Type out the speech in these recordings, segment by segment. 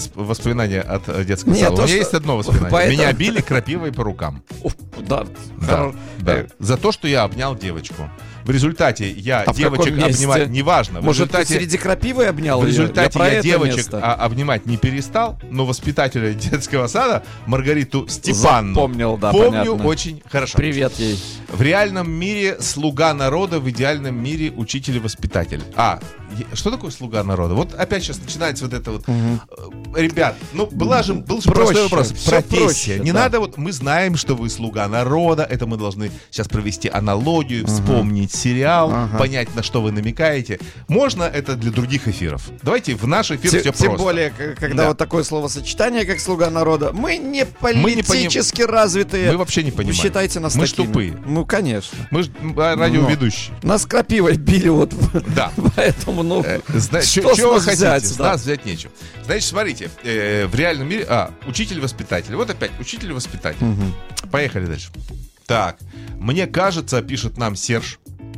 воспоминания от детского сада. У меня есть одно воспоминание. Меня били крапивой по рукам. Да. За то, что я обнял девочку. В результате я девочек обнимать неважно. Может, ты среди крапивы обнял? В результате я девочек обнимать не перестал, но воспитателя детского сада Маргариту Степанну помню понятно. Очень хорошо. Привет ей. В реальном мире слуга народа, в идеальном мире учитель и воспитатель. Что такое слуга народа? Вот опять сейчас начинается вот это вот. Ребят, был же простой вопрос. Профессия. Не надо, мы знаем, что вы слуга народа. Это мы должны сейчас провести аналогию, вспомнить сериал, понять, на что вы намекаете. Можно это для других эфиров. Давайте в наш эфир все просто. Тем более, когда вот такое словосочетание, как слуга народа, мы не политически развитые. Мы вообще не понимаем. Считайте нас такими. Мы ж тупые. Ну, конечно. Мы же радиоведущие. Нас крапивой били вот. Да. Поэтому, что вы хотите? С нас взять нечего. Значит, смотрите, в реальном мире... учитель-воспитатель. Вот опять, учитель-воспитатель. Поехали дальше. Так, мне кажется, пишет нам Серж,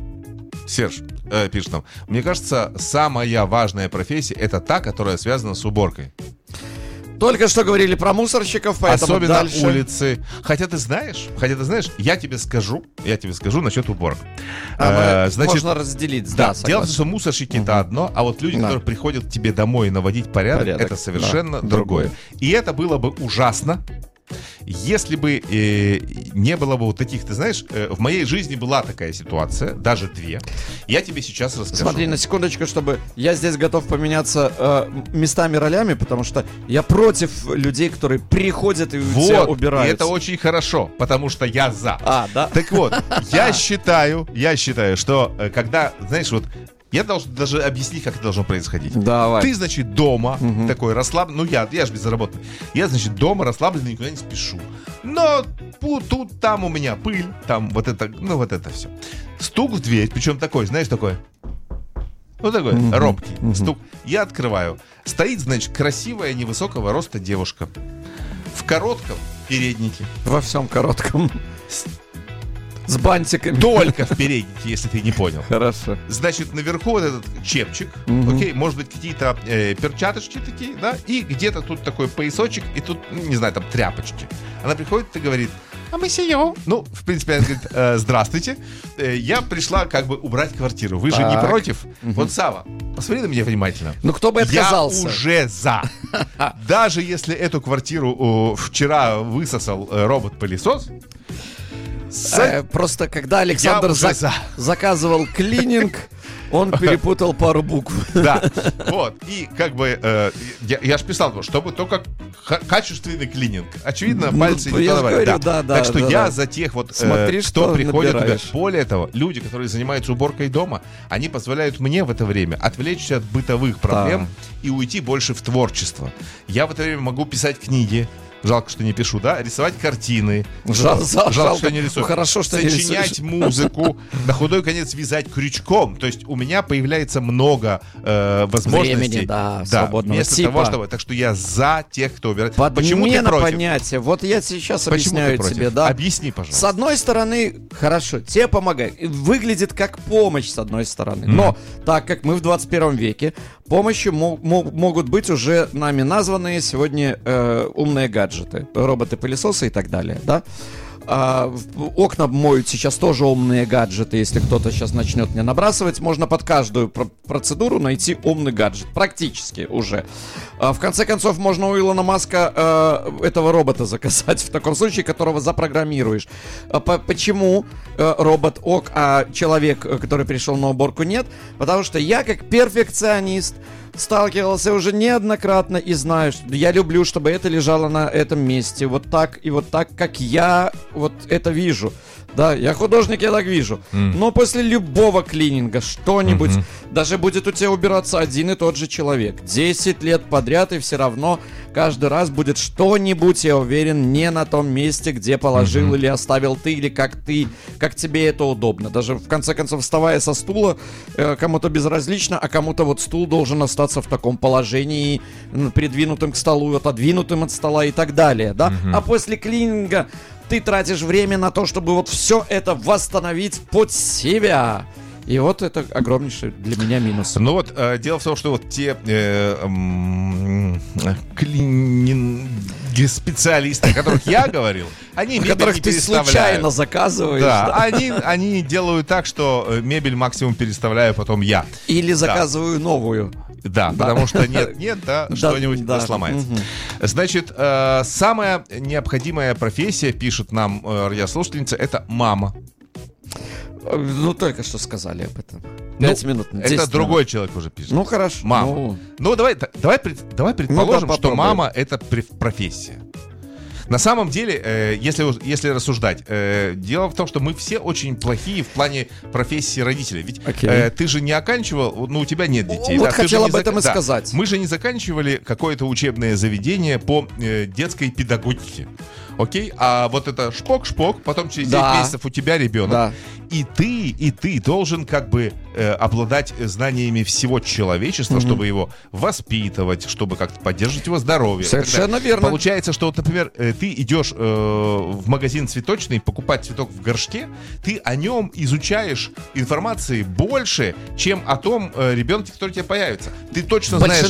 пишет нам, мне кажется, самая важная профессия — это та, которая связана с уборкой. Только что говорили про мусорщиков, поэтому особенно дальше. Улицы. Хотя ты знаешь, я тебе скажу насчет уборок. Значит, можно разделить. Да, дело в том, что мусорщики это одно, а вот люди, которые приходят к тебе домой наводить порядок, это совершенно другое. И это было бы ужасно, если бы не было бы вот таких, ты знаешь, в моей жизни была такая ситуация, даже две. Я тебе сейчас расскажу. Смотри, на секундочку, чтобы я здесь готов поменяться местами, ролями, потому что я против людей, которые приходят и все убирают. И это очень хорошо, потому что я за. Да? Так вот, я считаю, что когда, знаешь, вот я должен даже объяснить, как это должно происходить. Давай. Ты, значит, дома такой расслабленный. Я же безработный. Я, значит, дома расслабленный, никуда не спешу. Но тут, там у меня пыль, там вот это все. Стук в дверь, причем такой, знаешь, такой. Такой робкий стук. Я открываю. Стоит, значит, красивая, невысокого роста девушка. В коротком переднике. Во всем коротком. С бантиками. Только в переднике, если ты не понял. Хорошо. Значит, наверху вот этот чепчик, окей, может быть, какие-то перчаточки такие, да, и где-то тут такой поясочек, и тут, не знаю, там тряпочки. Она приходит и говорит: а мы сеем. В принципе, она говорит: здравствуйте, я пришла как бы убрать квартиру. Вы же не против? Вот, Сава, посмотри на меня внимательно. Кто бы отказался? Я уже за. Даже если эту квартиру вчера высосал робот-пылесос. Просто когда Александр заказывал клининг, он перепутал пару букв. Да, вот. И как бы я же писал, чтобы только качественный клининг. Очевидно, пальцы не говорят. Так что я за тех вот, кто приходит. Более того, люди, которые занимаются уборкой дома, они позволяют мне в это время отвлечься от бытовых проблем и уйти больше в творчество. Я в это время могу писать книги. Жалко, что не пишу, да? Рисовать картины. Жалко, что не рисую. Хорошо, что не рисуешь. Сочинять музыку. На худой конец вязать крючком. То есть у меня появляется много возможностей. Времени, свободного вместо типа. того, чтобы... Так что я за тех, кто убирает. Почему ты против? Понятие. Вот я сейчас объясняю тебе, да. Объясни, пожалуйста. С одной стороны, хорошо, тебе помогает. Выглядит как помощь, с одной стороны. Но так как мы в 21 веке, помощью могут быть уже нами названные сегодня умные гаджеты. Роботы-пылесосы и так далее, да? Окна моют сейчас тоже умные гаджеты. Если кто-то сейчас начнет мне набрасывать, можно под каждую процедуру найти умный гаджет. Практически уже. В конце концов, можно у Илона Маска этого робота заказать, в таком случае, которого запрограммируешь. Почему робот ок, а человек, который пришел на уборку, нет? Потому что я, как перфекционист, сталкивался уже неоднократно и знаю, что я люблю, чтобы это лежало на этом месте вот так и вот так, как я вот это вижу. Да, я художник, я так вижу. Но после любого клининга что-нибудь, даже будет у тебя убираться один и тот же человек 10 лет подряд, и все равно каждый раз будет что-нибудь, я уверен, не на том месте, где положил или оставил ты, или как тебе это удобно. Даже в конце концов, вставая со стула, кому-то безразлично, а кому-то вот стул должен остаться в таком положении, придвинутым к столу, отодвинутым от стола и так далее, да? А после клининга ты тратишь время на то, чтобы вот все это восстановить под себя. И вот это огромнейший для меня минус. Ну вот, дело в том, что вот те специалисты, о которых я говорил, они мебель которых не ты переставляют. Случайно заказываешь. Да, они делают так, что мебель максимум переставляю потом я. Или заказываю новую. Да, потому что нет, что-нибудь сломается. Значит, самая необходимая профессия, пишет нам радиослушательница, это мама. Ну, только что сказали об этом. 5 минут. Это другой человек уже пишет. Ну, хорошо. Мама. Ну, давай предположим, что мама — это профессия. На самом деле, если рассуждать, дело в том, что мы все очень плохие в плане профессии родителей. Ведь ты же не оканчивал, у тебя нет детей. Вот хотел об этом и сказать. Мы же не заканчивали какое-то учебное заведение по детской педагогике. Окей? А вот это шпок-шпок, потом через 9 месяцев у тебя ребенок. Да. И ты должен как бы обладать знаниями всего человечества, чтобы его воспитывать, чтобы как-то поддерживать его здоровье. Совершенно верно. Получается, что вот, например, ты идешь в магазин цветочный покупать цветок в горшке, ты о нем изучаешь информации больше, чем о том ребенке, который у тебя появится. Ты точно знаешь,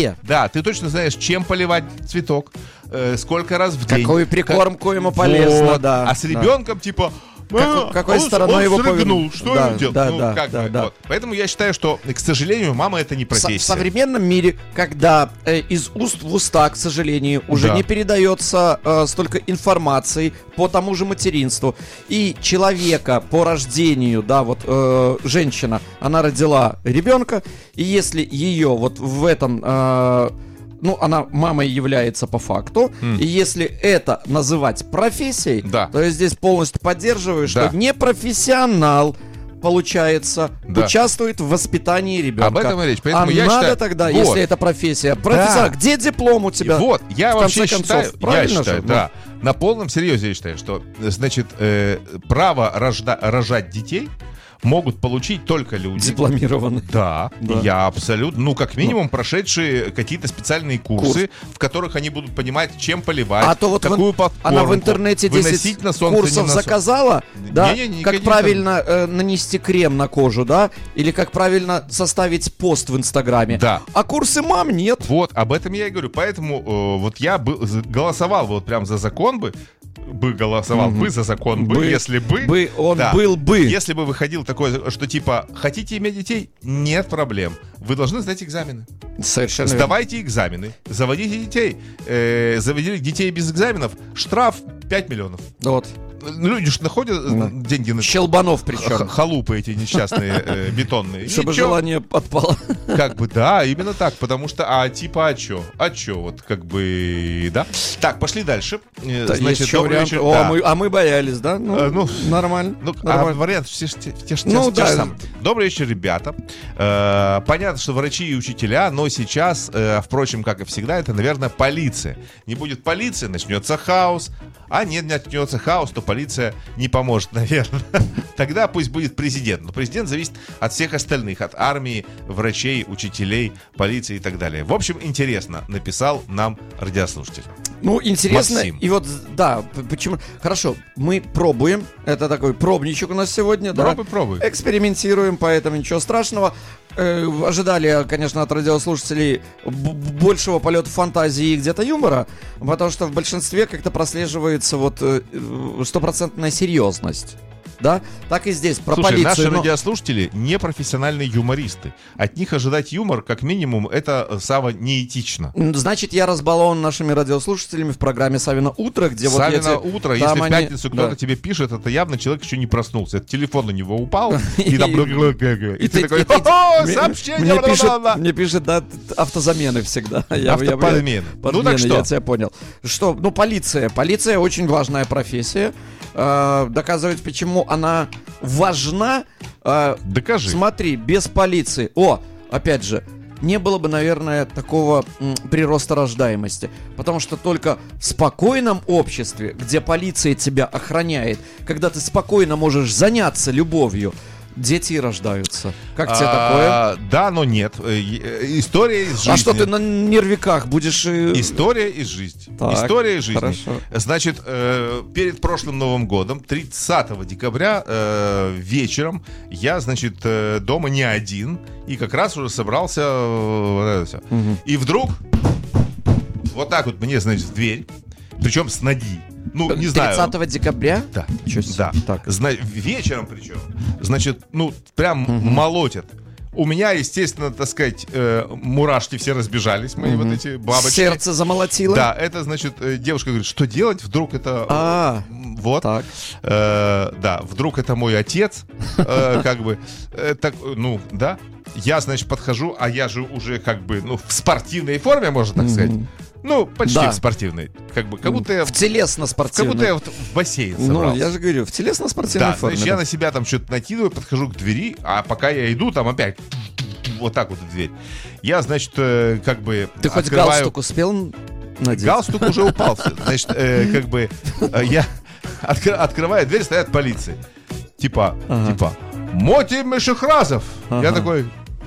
чем поливать цветок, сколько раз в день. Какую прикормку ему полезно, вот. А с ребенком типа... Какой стороной его срыгнул, что он делал? Вот. Поэтому я считаю, что, к сожалению, мама — это не профессия. В современном мире, когда из уст в уста, к сожалению, уже не передается столько информации по тому же материнству, и человека по рождению, женщина, она родила ребенка, и если ее вот в этом... она мамой является по факту. И если это называть профессией, то я здесь полностью поддерживаю, что непрофессионал, получается, участвует в воспитании ребенка. Об этом и речь. Поэтому я надо считаю, тогда, если это профессия, профессор, где диплом у тебя? Вот, я вообще считаю, правильно на полном серьезе я считаю, что, значит, право рожать детей могут получить только люди дипломированные. Да, я абсолютно, как минимум прошедшие какие-то специальные курсы, в которых они будут понимать, чем поливать, а то вот какую подкормку, она в интернете 10 на солнце, курсов заказала, как правильно нанести крем на кожу, или как правильно составить пост в Инстаграме. Да. А курсы мам нет. Вот, об этом я и говорю. Поэтому вот я голосовал вот прям за закон голосовал бы за закон, если бы он был бы. Если бы выходил такое, что типа, хотите иметь детей? Нет проблем. Вы должны сдать экзамены. Совершенно Сдавайте экзамены, заводите детей. Заводили детей без экзаменов, штраф 5 миллионов. Вот. Люди же находят деньги на... Щелбанов причем. Халупы эти несчастные, бетонные. Чтобы желание отпало. Именно так. Потому что, а чё? Вот Так, пошли дальше. Значит, добрый вечер. А мы боялись, да? Нормально. Вариант те же самые. Добрый вечер, ребята. Понятно, что врачи и учителя, но сейчас, впрочем, как и всегда, это, наверное, полиция. Не будет полиции, начнется хаос. А не начнется хаос, то полиция не поможет, наверное. Тогда пусть будет президент. Но президент зависит от всех остальных. От армии, врачей, учителей, полиции и так далее. В общем, интересно, написал нам радиослушатель. Интересно. Максим. И вот, почему... Хорошо, мы пробуем. Это такой пробничек у нас сегодня. Пробуй. Экспериментируем, поэтому ничего страшного. Ожидали, конечно, от радиослушателей большего полета фантазии и где-то юмора, потому что в большинстве как-то прослеживается стопроцентная серьезность. Да? Так и здесь, про полицию. Наши радиослушатели не профессиональные юмористы. От них ожидать юмор, как минимум, это, Сава, неэтично. Значит, я разбалован нашими радиослушателями в программе «Савино утро», где утро, если в пятницу кто-то тебе пишет, это явно человек еще не проснулся. Это телефон на него упал, и там... И ты такой, сообщение! Мне пишет, автозамены всегда. Автоподмены. Так что? Я тебя понял. Что, полиция. Полиция очень важная профессия. Доказывать, почему она важна. Докажи. Смотри, без полиции. Опять же, не было бы, наверное, такого прироста рождаемости. Потому что только в спокойном обществе, где полиция тебя охраняет, когда ты спокойно можешь заняться любовью, дети и рождаются. Как тебе такое? Да, но нет. История из жизни. А что ты на нервиках будешь... История из жизни. Так, история из жизни. Хорошо. Значит, перед прошлым Новым годом, 30 декабря вечером, я, значит, дома не один, и как раз уже собрался вот это все. И вдруг вот так вот мне, значит, в дверь, причем с ноги. Ну, не знаю. 30 декабря? Да. Да. Так. Вечером причем. Значит, ну, прям молотят. У меня, естественно, так сказать, мурашки все разбежажались, мои вот эти бабочки. Сердце замолотило? Да, это, значит, девушка говорит, что делать? Вдруг это... Вот. Так. Да, вдруг это мой отец, как бы, так, ну, да. Я, значит, подхожу, а я же уже, как бы, ну, в спортивной форме, можно так сказать. Ну, почти в спортивной. Как будто я... В телесно-спортивной. Как будто я вот в бассейн собрался. Ну, я же говорю, в телесно-спортивной форме. Значит, я на себя там что-то накидываю, подхожу к двери, а пока я иду, там опять вот так вот в дверь. Я, значит, как бы... Ты хоть галстук успел надеть? Галстук уже упал. Значит, как бы я открываю дверь, стоят полиции. Типа, Моти Мешехразов. Я такой...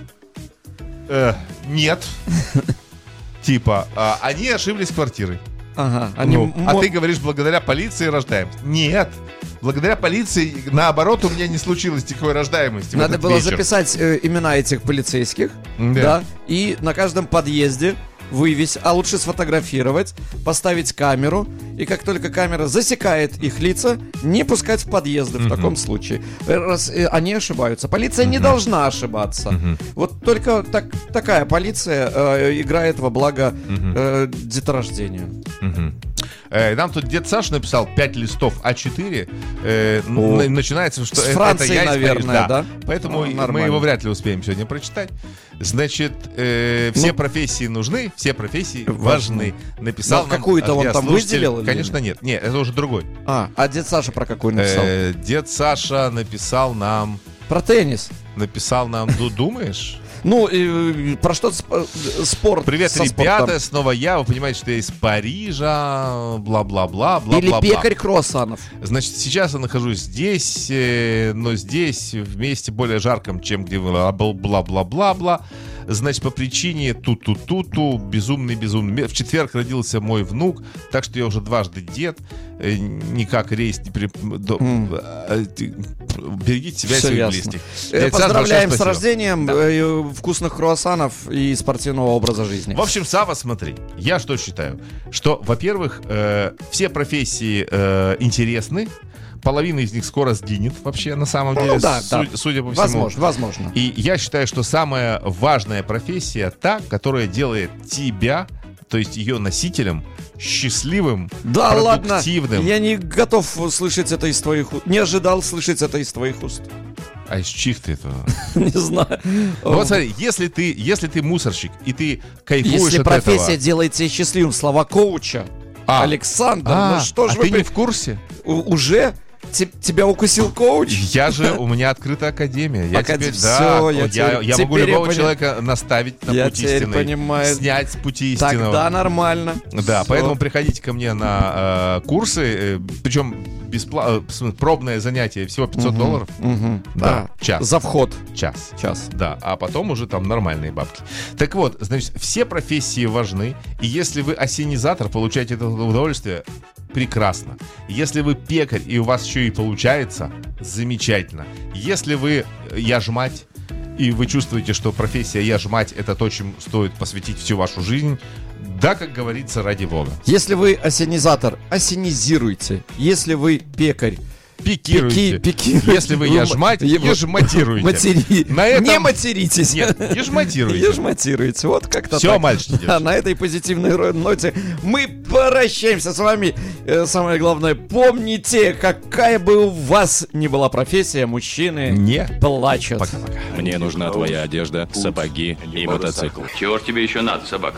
Нет. Типа, они ошиблись квартирой. А ты говоришь, благодаря полиции рождаемся. Нет. Благодаря полиции, наоборот, у меня не случилось такой рождаемости. Надо было записать имена этих полицейских, да, и на каждом подъезде вывесить, а лучше сфотографировать, поставить камеру, и как только камера засекает их лица, не пускать в подъезды в таком случае. Раз они ошибаются. Полиция не должна ошибаться. Вот только такая полиция играет во благо деторождения. Нам тут дед Саша написал 5 листов А4. Начинается, что с Франции, это я наверное, да? Поэтому мы его вряд ли успеем сегодня прочитать. Значит, все профессии нужны, все профессии важны. Написал нам какую-то он там выделил? Конечно, нет. Нет, это уже другой. А дед Саша про какой написал? Дед Саша написал нам... Про теннис. Написал нам, думаешь? Ну, про что спорт. Привет, ребята, снова я. Вы понимаете, что я из Парижа, бла-бла-бла, бла-бла-бла. Или пекарь круассанов. Значит, сейчас я нахожусь здесь, но здесь в месте более жарком, чем где бла-бла-бла-бла-бла. Значит, по причине ту-ту-ту-ту, безумный. В четверг родился мой внук, так что я уже дважды дед. Никак рейс не берегите себя и своих близких. Поздравляем с рождением, вкусных круассанов и спортивного образа жизни. В общем, Сава, смотри, я что считаю? Что, во-первых, все профессии интересны. Половина из них скоро сгинет вообще, на самом деле, судя по всему. Возможно. И я считаю, что самая важная профессия та, которая делает тебя, то есть ее носителем, счастливым, продуктивным. Ладно, я не готов слышать это из твоих уст. Не ожидал слышать это из твоих уст. А из чьих ты это? Не знаю. Вот смотри, если ты мусорщик, и ты кайфуешь от этого... Если профессия делает тебя счастливым, слова коуча, Александр, ну что же вы... ты не в курсе? Уже? Тебя укусил коуч? У меня открыта академия. Я могу любого человека наставить на путь истинный, снять с пути истинного. Тогда нормально. Да, поэтому приходите ко мне на курсы, причем пробное занятие всего $500. Да, час. За вход. Час. Да, а потом уже там нормальные бабки. Так вот, значит, все профессии важны, и если вы осенизатор, получаете это удовольствие, прекрасно. Если вы пекарь, и у вас еще и получается, замечательно. Если вы яжмать, и вы чувствуете, что профессия яжмать — это то, чем стоит посвятить всю вашу жизнь, да, как говорится, ради бога. Если вы осенизатор, осенизируйте. Если вы пекарь, пикируйте. Если вы яжмать, ежматируйте. Не материтесь. Нет, ежматируйте. Ежматируйте. Вот как-то все, мальчики. На этой позитивной ноте мы прощаемся с вами. Самое главное, помните, какая бы у вас ни была профессия, мужчины не плачут. Пока-пока. Мне нужна твоя одежда, сапоги и мотоцикл. Чего ж тебе еще надо, собака?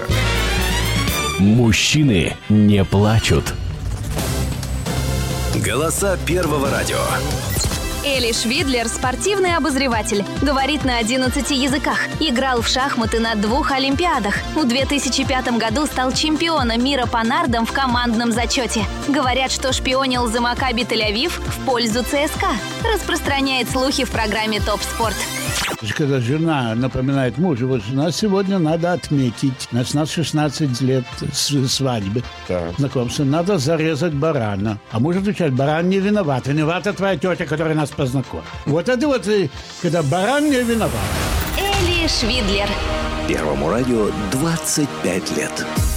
Мужчины не плачут. Голоса Первого радио. Эли Швидлер – спортивный обозреватель. Говорит на 11 языках. Играл в шахматы на 2 Олимпиадах. В 2005 году стал чемпионом мира по нардам в командном зачете. Говорят, что шпионил за Макаби Тель-Авив в пользу ЦСКА. Распространяет слухи в программе «Топ Спорт». Когда жена напоминает мужу, вот у нас сегодня надо отметить, у нас 16 лет свадьбы, знакомства, надо зарезать барана. А муж отвечает, баран не виноват, виновата твоя тетя, которая нас познакомила. Вот это вот, когда баран не виноват. Эли Швидлер. Первому радио 25 лет.